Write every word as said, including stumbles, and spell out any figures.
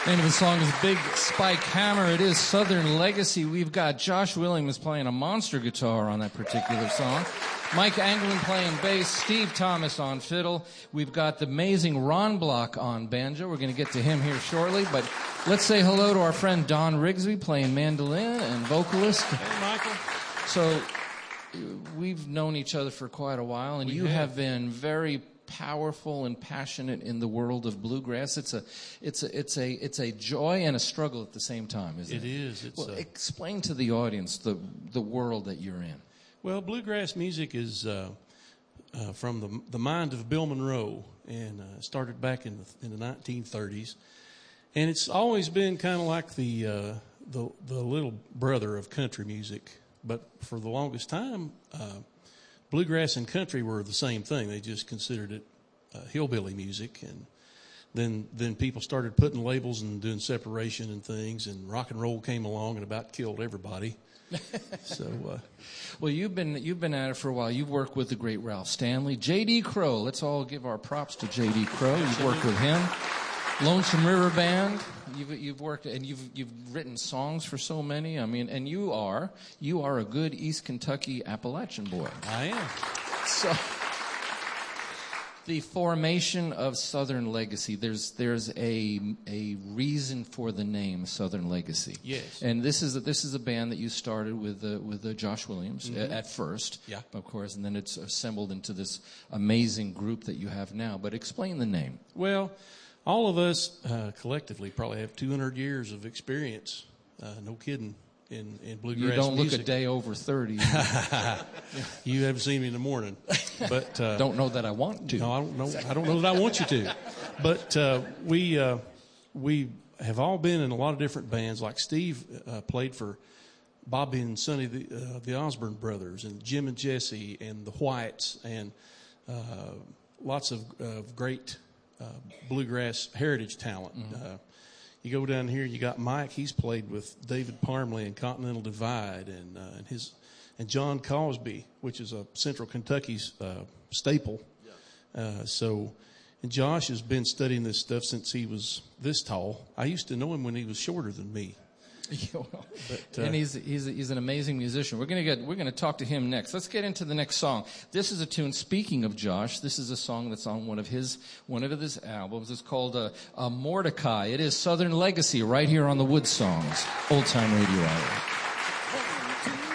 Name of the song is Big Spike Hammer. It is Southern Legacy. We've got Josh Williams playing a monster guitar on that particular song. Mike Anglin playing bass. Steve Thomas on fiddle. We've got the amazing Ron Block on banjo. We're going to get to him here shortly. But let's say hello to our friend Don Rigsby playing mandolin and vocalist. Hey, Michael. So we've known each other for quite a while, and we you have. have been very powerful and passionate in the world of bluegrass. It's a, it's a, it's a, it's a joy and a struggle at the same time, isn't it? It is. It's well, a... explain to the audience the the world that you're in. Well, bluegrass music is uh, uh, from the the mind of Bill Monroe, and uh, started back in the, in the nineteen thirties, and it's always been kind of like the uh, the the little brother of country music. But for the longest time, uh, bluegrass and country were the same thing. They just considered it uh, hillbilly music, and then then people started putting labels and doing separation and things, and rock and roll came along and about killed everybody. so, uh, well, you've been you've been at it for a while. You've worked with the great Ralph Stanley, J D Crowe. Let's all give our props to J D Crowe. You've worked with him. Lonesome River Band. You've you've worked and you've you've written songs for so many. I mean, and you are you are a good East Kentucky Appalachian boy. I am. So the formation of Southern Legacy. There's there's a a reason for the name Southern Legacy. Yes. And this is a, this is a band that you started with uh, with uh, Josh Williams mm-hmm. at, at first. Yeah. Of course, and then it's assembled into this amazing group that you have now. But explain the name. Well, all of us uh, collectively probably have two hundred years of experience. Uh, no kidding. In, in bluegrass You don't music. look a day over thirty. You haven't seen me in the morning, but uh, don't know that I want to. No, I don't know. I don't know that I want you to. But uh, we uh, we have all been in a lot of different bands. Like Steve uh, played for Bobby and Sonny, the, uh, the Osborne brothers, and Jim and Jesse, and the Whites, and uh, lots of uh, great uh, bluegrass heritage talent. Mm-hmm. Uh, You go down here, you got Mike. He's played with David Parmley and Continental Divide, and uh, and his and John Cosby, which is a Central Kentucky's uh, staple. Yeah. Uh, so, and Josh has been studying this stuff since he was this tall. I used to know him when he was shorter than me. but, uh, and he's he's he's an amazing musician. We're gonna get we're gonna talk to him next. Let's get into the next song. This is a tune. Speaking of Josh, this is a song that's on one of his one of his albums. It's called uh, uh, Mordecai. It is Southern Legacy right here on the Wood Songs, Old Time Radio Hour.